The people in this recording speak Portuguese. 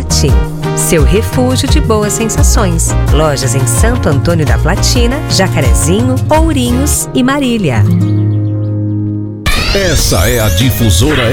Platin, seu refúgio de boas sensações. Lojas em Santo Antônio da Platina, Jacarezinho, Ourinhos e Marília. Essa é a Difusora